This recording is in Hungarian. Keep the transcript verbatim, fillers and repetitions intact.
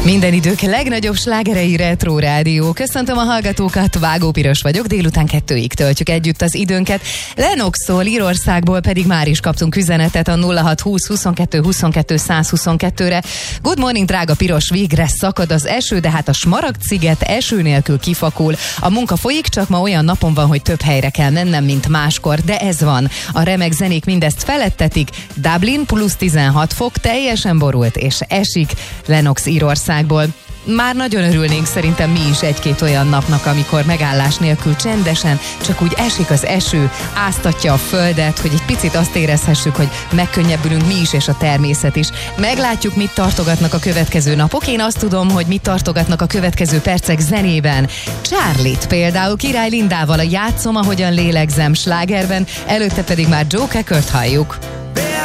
Minden idők legnagyobb slágerei Retro Rádió. Köszöntöm a hallgatókat, Vágó Piros vagyok, délután kettőig töltjük együtt az időnket. Lennoxtól, Írországból pedig már is kaptunk üzenetet a nulla hat húsz huszonkettő huszonkettő százhuszonkettőre. Good morning, drága Piros, végre szakad az eső, de hát a Smaragd-sziget eső nélkül kifakul. A munka folyik, csak ma olyan napon van, hogy több helyre kell mennem, mint máskor, de ez van. A remek zenék mindezt felettetik. Dublin plusz tizenhat fok, teljesen borult és esik. Lennox Írországból. Már nagyon örülnénk szerintem mi is egy-két olyan napnak, amikor megállás nélkül csendesen csak úgy esik az eső, áztatja a földet, hogy egy picit azt érezhessük, hogy megkönnyebbülünk mi is és a természet is. Meglátjuk, mit tartogatnak a következő napok. Én azt tudom, hogy mit tartogatnak a következő percek zenében. Charlie-t például Király Lindával a Játszom, ahogyan lélegzem slágerben, előtte pedig már Joe Cockert halljuk.